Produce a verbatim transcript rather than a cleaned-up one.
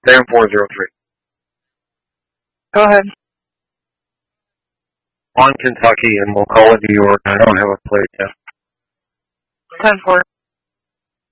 Sam four zero three. Go ahead. On Kentucky, and we'll call it New York. I don't have a plate yet. ten four.